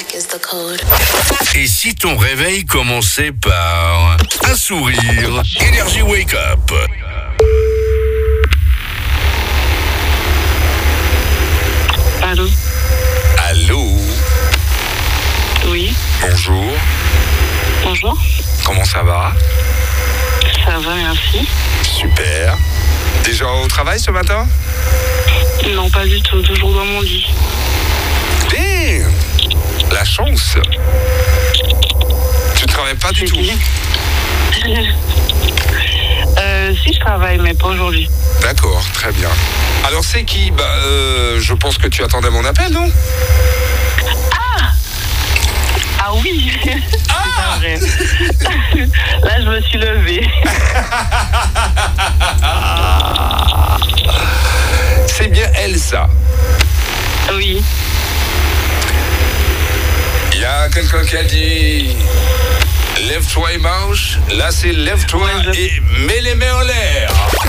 Et si ton réveil commençait par un sourire? Énergie Wake Up. Allô? Allô? Oui. Bonjour. Bonjour. Comment ça va? Ça va, merci. Super. Déjà au travail ce matin? Non, pas du tout. Toujours dans mon lit. Damn! La chance. Tu travailles pas du tout? Si, je travaille, mais pas aujourd'hui. D'accord, très bien. Alors c'est qui? Je pense que tu attendais mon appel, non? Ah oui. C'est pas vrai. Là, je me suis levée. C'est bien elle, ça. Oui. Il y a quelqu'un qui a dit lève-toi et marche. Là, c'est lève-toi Ouais, et mets les mains en l'air.